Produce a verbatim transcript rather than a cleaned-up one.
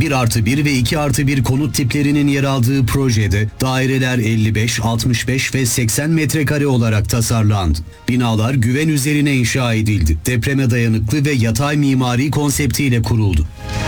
bir artı bir ve iki artı bir konut tiplerinin yer aldığı projede daireler elli beş, altmış beş ve seksen metrekare olarak tasarlandı. Binalar güven üzerine inşa edildi. Depreme dayanıklı ve yatay mimari konseptiyle kuruldu.